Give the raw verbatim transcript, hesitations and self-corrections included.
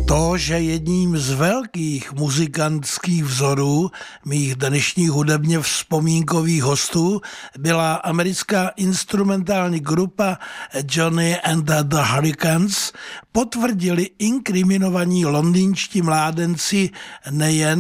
To, že jedním z velkých muzikantských vzorů mých dnešních hudebně vzpomínkových hostů byla americká instrumentální grupa Johnny and the Hurricanes, potvrdili inkriminovaní londýnští mládenci nejen